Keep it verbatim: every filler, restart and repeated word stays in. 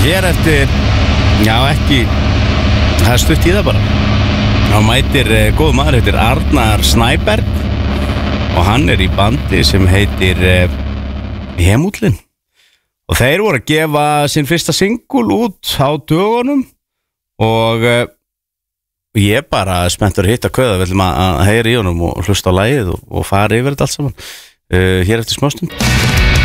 hér eftir, já ekki, það er stutt í það bara. Þá mætir uh, góð maður, heitir Arnar Snæberg og hann er í bandi sem heitir uh, Hemúllin. Og þeir voru að gefa sinn fyrsta singul út á dögunum og uh, ég er bara spenntur að hitta Kauða, við viljum að heyra í honum og hlusta á lagið og, og fara yfir þetta allt saman uh, hér eftir smástund.